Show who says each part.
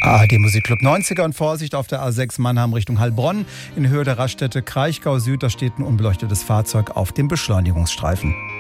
Speaker 1: ARD Musikclub 90er und Vorsicht auf der A6 Mannheim Richtung Heilbronn. In Höhe der Raststätte Kraichgau Süd, da steht ein unbeleuchtetes Fahrzeug auf dem Beschleunigungsstreifen.